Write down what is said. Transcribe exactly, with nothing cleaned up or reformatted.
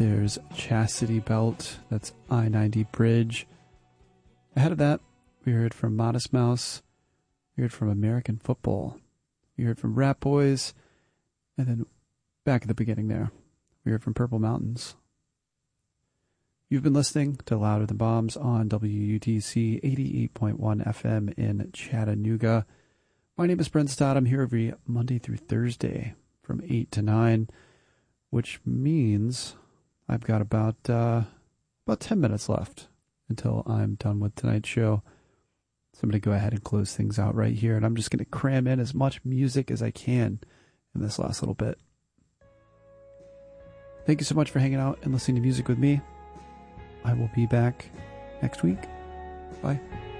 There's Chastity Belt. That's I ninety Bridge. Ahead of that, we heard from Modest Mouse. We heard from American Football. We heard from Rat Boys. And then back at the beginning there, we heard from Purple Mountains. You've been listening to Louder Than Bombs on W U T C eighty-eight point one F M in Chattanooga. My name is Brent Stott. I'm here every Monday through Thursday from eight to nine, which means I've got about uh, about ten minutes left until I'm done with tonight's show. So I'm going to go ahead and close things out right here, and I'm just going to cram in as much music as I can in this last little bit. Thank you so much for hanging out and listening to music with me. I will be back next week. Bye.